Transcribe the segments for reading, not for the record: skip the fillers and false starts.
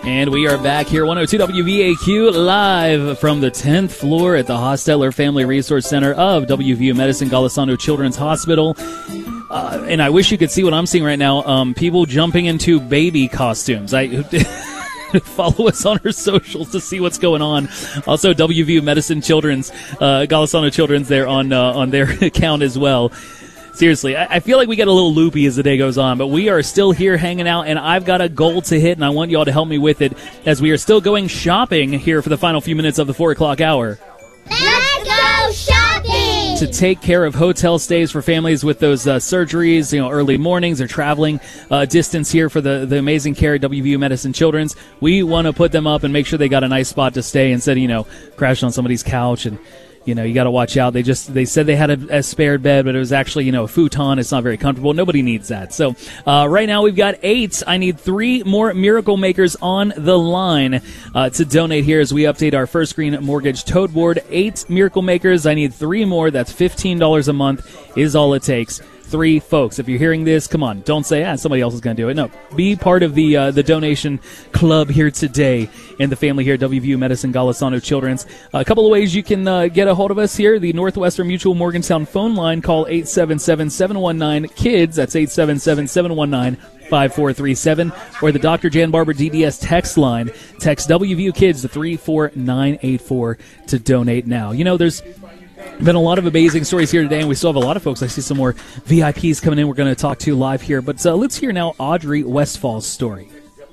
And we are back here, 102 WVAQ, live from the 10th floor at the Hostetler Family Resource Center of WVU Medicine Golisano Children's Hospital. And I wish you could see what I'm seeing right now. People jumping into baby costumes. Follow us on our socials to see what's going on. Also, WVU Medicine Children's, Golisano Children's there on their account as well. Seriously, I feel like we get a little loopy as the day goes on, but we are still here hanging out, and I've got a goal to hit, and I want you all to help me with it as we are still going shopping here for the final few minutes of the 4 o'clock hour. Let's go shopping! To take care of hotel stays for families with those surgeries, early mornings or traveling distance here for the amazing care at WVU Medicine Children's. We want to put them up and make sure they got a nice spot to stay instead of, crashing on somebody's couch and you got to watch out. They said they had a spare bed, but it was actually, a futon. It's not very comfortable. Nobody needs that. So right now we've got 8. I need 3 more Miracle Makers on the line to donate here as we update our First Green Mortgage Toad Board. 8 Miracle Makers. I need 3 more. That's $15 a month is all it takes. 3 folks. If you're hearing this, come on. Don't say, somebody else is going to do it. No. Be part of the donation club here today and the family here at WVU Medicine Golisano Children's. A couple of ways you can get a hold of us here. The Northwestern Mutual Morgantown phone line. Call 877-719-KIDS. That's 877-719-5437. Or the Dr. Jan Barber DDS text line. Text WVU Kids to 34984 to donate now. There's been a lot of amazing stories here today, and we still have a lot of folks. I see some more VIPs coming in we're going to talk to live here. But let's hear now Audrey Westfall's story.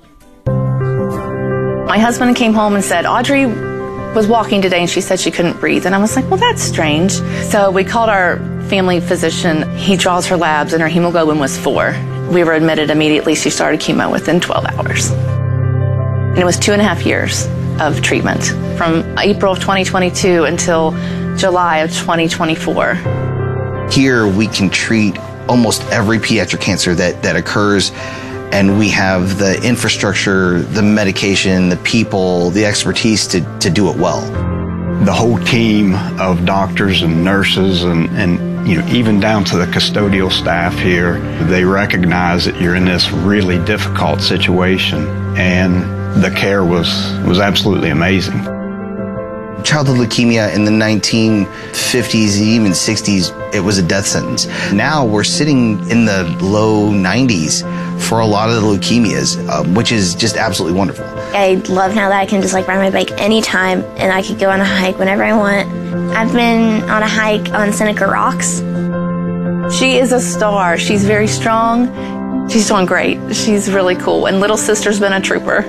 My husband came home and said, Audrey was walking today and she said she couldn't breathe. And I was like, well, that's strange. So we called our family physician. He draws her labs and her hemoglobin was 4. We were admitted immediately. She started chemo within 12 hours. And it was 2.5 years of treatment from April of 2022 until July of 2024. Here we can treat almost every pediatric cancer that occurs, and we have the infrastructure, the medication, the people, the expertise to do it well. The whole team of doctors and nurses and even down to the custodial staff here, they recognize that you're in this really difficult situation, and the care was absolutely amazing. Childhood leukemia in the 1950s, even 60s, it was a death sentence. Now we're sitting in the low 90s for a lot of the leukemias, which is just absolutely wonderful. I love now that I can just ride my bike anytime and I can go on a hike whenever I want. I've been on a hike on Seneca Rocks. She is a star. She's very strong. She's doing great. She's really cool. And little sister's been a trooper.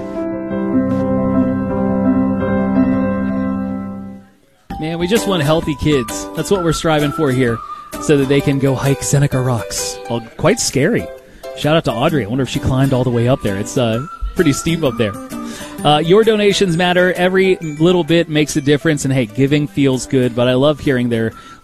Man, we just want healthy kids. That's what we're striving for here, so that they can go hike Seneca Rocks. Well, quite scary. Shout out to Audrey. I wonder if she climbed all the way up there. It's pretty steep up there. Your donations matter. Every little bit makes a difference, and hey, giving feels good, but I love hearing their